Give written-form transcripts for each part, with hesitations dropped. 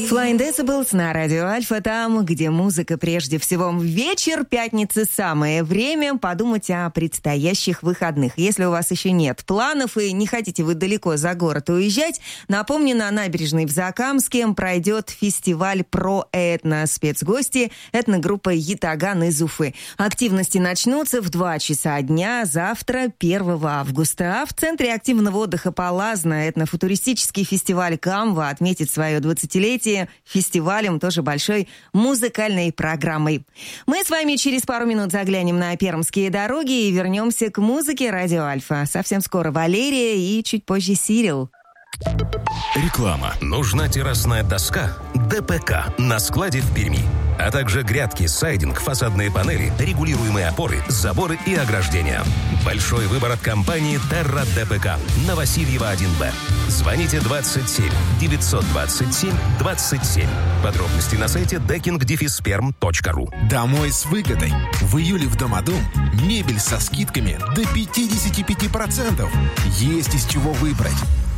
Flying Decibels на радио Альфа, там, где музыка прежде всего. Вечер пятницы — самое время подумать о предстоящих выходных. Если у вас еще нет планов и не хотите вы далеко за город уезжать, напомню, на набережной в Закамске пройдет фестиваль «Про-этно». Спецгости — этногруппа «Ятаган» из Уфы. Активности начнутся в 2 часа дня завтра, 1 августа. А в Центре активного отдыха «Палазна» этнофутуристический фестиваль «Камва» отметит свое 20-летие фестивалем, тоже большой музыкальной программой. Мы с вами через пару минут заглянем на пермские дороги и вернемся к музыке радио Альфа. Совсем скоро Валерия и чуть позже Сирил. Реклама. Нужна террасная доска? ДПК на складе в Перми. А также грядки, сайдинг, фасадные панели, регулируемые опоры, заборы и ограждения. Большой выбор от компании Terra ДПК на Васильева 1Б. Звоните 27 927 27. Подробности на сайте decking-perm.ru. Домой с выгодой. В июле в Домодом мебель со скидками до 55%. Есть из чего выбрать.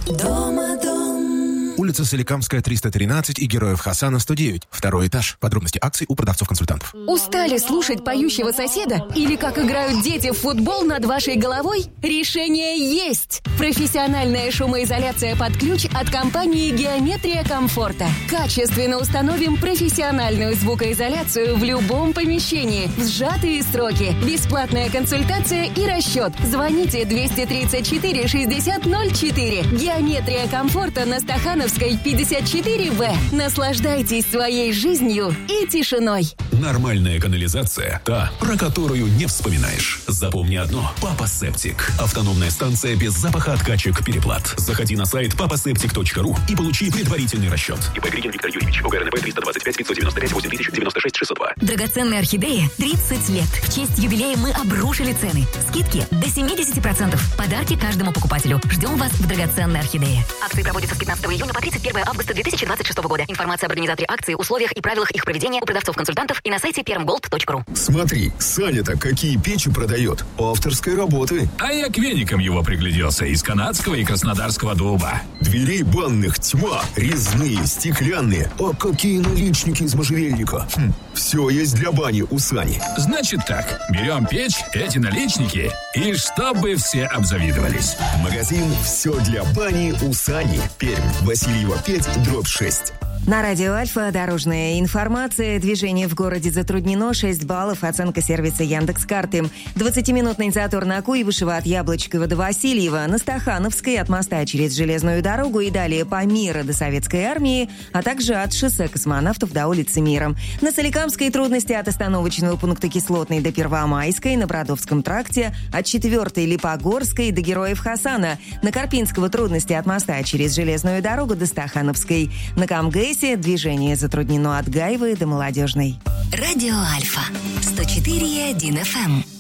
Домодом. Улица Соликамская, 313 и Героев Хасана, 109. 2 этаж. Подробности акций у продавцов-консультантов. Устали слушать поющего соседа? Или как играют дети в футбол над вашей головой? Решение есть! Профессиональная шумоизоляция под ключ от компании «Геометрия комфорта». Качественно установим профессиональную звукоизоляцию в любом помещении. В сжатые сроки. Бесплатная консультация и расчет. Звоните 234 60 04. «Геометрия комфорта» на Стахановской 54В. Наслаждайтесь своей жизнью и тишиной. Нормальная канализация – та, про которую не вспоминаешь. Запомни одно – Папа Септик. Автономная станция без запаха откачек переплат. Заходи на сайт papaseptic.ru и получи предварительный расчет. ИП Григин Виктор Юрьевич. УГРНП 325 595 8096 602. Драгоценные орхидеи 30 лет. В честь юбилея мы обрушили цены. Скидки до 70%. Подарки каждому покупателю. Ждем вас в драгоценной орхидее. Акции проводятся с 15 июня по 31 августа 2026 года. Информация об организаторе акции, условиях и правилах их проведения у продавцов-консультантов и на сайте permgold.ru. Смотри, Саня-то какие печи продает. Авторской работы. А я к веникам его пригляделся из канадского и краснодарского дуба. Дверей банных тьма. Резные, стеклянные. А какие наличники из можжевельника. Все есть для бани у Сани. Значит так, берем печь, эти наличники, и чтобы все обзавидовались. Магазин «Все для бани» у Сани. Пермь. Васильева 5/6. На радио Альфа дорожная информация. Движение в городе затруднено. 6 баллов. Оценка сервиса Яндекс.Карты. 20-минутный затор на Куйбышева от Яблочкова до Васильева. На Стахановской от моста через железную дорогу и далее по Мира до Советской армии, а также от шоссе Космонавтов до улицы Мира. На Соликамской трудности от остановочного пункта Кислотной до Первомайской. На Бродовском тракте от 4-й Липогорской до Героев Хасана. На Карпинского трудности от моста через железную дорогу до Стахановской. На Камгэйсе движение затруднено от Гаевой до Молодежной. Радио Альфа 104,1 FM.